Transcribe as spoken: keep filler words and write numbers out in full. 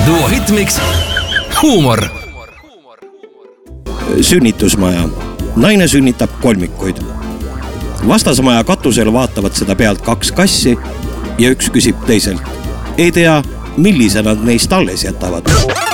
Duo Hitmix huumor. Sünnitusmaja. Naine sünnitab kolmikuid. Vastasmaja katusel vaatavad seda pealt kaks kassi ja üks küsib teiselt. Ei tea, millise nad neist alles jätavad.